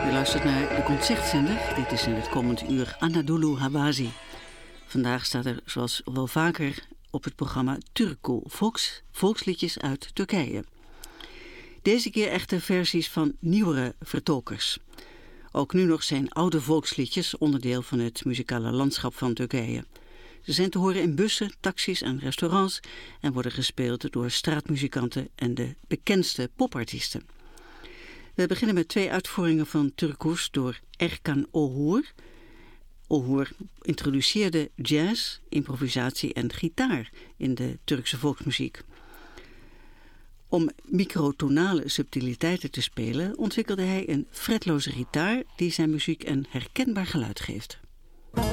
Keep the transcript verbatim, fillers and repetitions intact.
U luistert naar de Concertzender. Dit is in het komend uur Anadolu Hawazi. Vandaag staat er, zoals wel vaker, op het programma Turku, volks, volksliedjes uit Turkije. Deze keer echte versies van nieuwere vertolkers. Ook nu nog zijn oude volksliedjes onderdeel van het muzikale landschap van Turkije. Ze zijn te horen in bussen, taxis en restaurants en worden gespeeld door straatmuzikanten en de bekendste popartiesten. We beginnen met twee uitvoeringen van Turkus door Erkan Oğur. Oğur introduceerde jazz, improvisatie en gitaar in de Turkse volksmuziek. Om microtonale subtiliteiten te spelen ontwikkelde hij een fretloze gitaar die zijn muziek een herkenbaar geluid geeft.